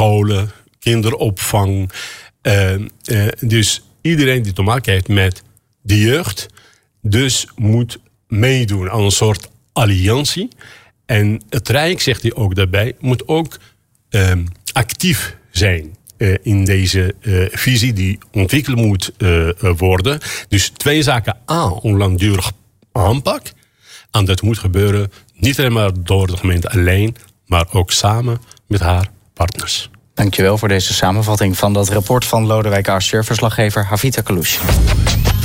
scholen, kinderopvang. Dus iedereen die te maken heeft met de jeugd, dus moet meedoen aan een soort alliantie. En het Rijk, zegt hij ook daarbij, moet ook actief zijn in deze visie die ontwikkeld moet worden. Dus 2 zaken. Een langdurig aanpak. En dat moet gebeuren niet alleen maar door de gemeente alleen, maar ook samen met haar partners. Dankjewel voor deze samenvatting van dat rapport van Lodewijk Asscher, verslaggever Havita Kalouche.